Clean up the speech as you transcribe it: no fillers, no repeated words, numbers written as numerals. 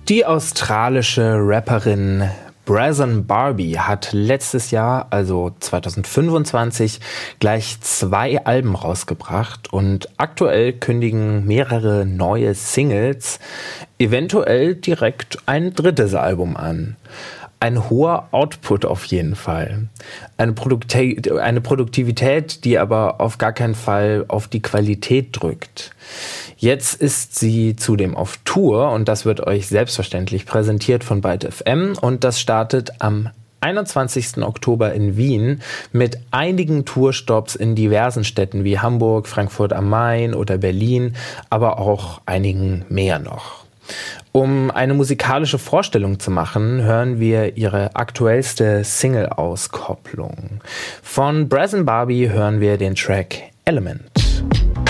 Die australische Rapperin Brazen Barbie hat letztes Jahr, also 2025, gleich 2 Alben rausgebracht und aktuell kündigen mehrere neue Singles eventuell direkt ein 3. Album an. Ein hoher Output auf jeden Fall. Eine Produktivität, die aber auf gar keinen Fall auf die Qualität drückt. Jetzt ist sie zudem auf Tour und das wird euch selbstverständlich präsentiert von Byte FM und das startet am 21. Oktober in Wien mit einigen Tourstops in diversen Städten wie Hamburg, Frankfurt am Main oder Berlin, aber auch einigen mehr noch. Um eine musikalische Vorstellung zu machen, hören wir ihre aktuellste Single-Auskopplung. Von Brazen Barbie hören wir den Track Element.